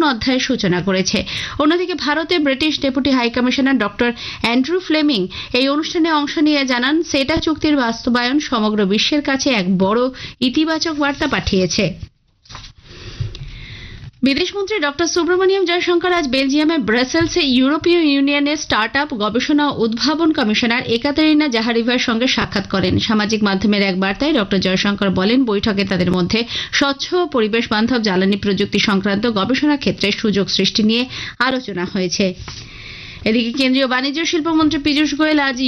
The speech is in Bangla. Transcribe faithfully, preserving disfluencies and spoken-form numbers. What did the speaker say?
অধ্যায়ের সূচনা করেছে। অন্যদিকে ভারতে British deputy high commissioner doctor Andrew Fleming এই অনুষ্ঠানে অংশ নিয়ে জানান, সেটা চুক্তির বাস্তবায়ন সমগ্র বিশ্বের কাছে এক বড় ইতিবাচক বার্তা পাঠিয়েছে। বিদেশমন্ত্রী ডক্টর সুব্রমণিয়াম জয়শঙ্কর আজ বেলজিয়ামের ব্রাসেলসে ইউরোপীয় ইউনিয়নের স্টার্ট আপ গবেষণা ও উদ্ভাবন কমিশনার একাতেরিনা জাহারিভার সঙ্গে সাক্ষাৎ করেন। সামাজিক মাধ্যমের এক বার্তায় ডক্টর জয়শঙ্কর বলেন, বৈঠকে তাদের মধ্যে স্বচ্ছ ও পরিবেশ বান্ধব জ্বালানি প্রযুক্তি সংক্রান্ত গবেষণা ক্ষেত্রে সুযোগ সৃষ্টি নিয়ে আলোচনা হয়েছে। এদিকে কেন্দ্রীয় বাণিজ্য শিল্পমন্ত্রী পীযূষ গোয়েল আজ